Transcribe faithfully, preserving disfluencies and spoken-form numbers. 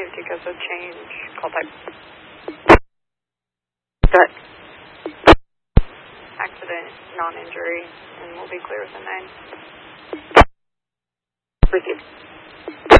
safety because of change. Call type. Good. Accident, non-injury, and we'll be clear within nine. Received.